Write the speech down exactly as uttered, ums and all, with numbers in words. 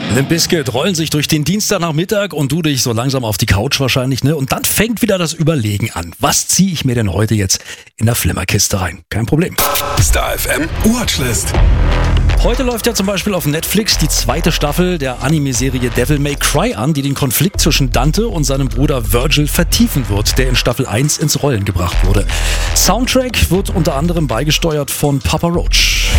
Limp Bizkit rollen sich durch den Dienstagnachmittag und du dich so langsam auf die Couch wahrscheinlich, ne? Und dann fängt wieder das Überlegen an. Was ziehe ich mir denn heute jetzt in der Flimmerkiste rein? Kein Problem. Star F M Watchlist. Heute läuft ja zum Beispiel auf Netflix die zweite Staffel der Anime-Serie Devil May Cry an, die den Konflikt zwischen Dante und seinem Bruder Virgil vertiefen wird, der in Staffel eins ins Rollen gebracht wurde. Soundtrack wird unter anderem beigesteuert von Papa Roach.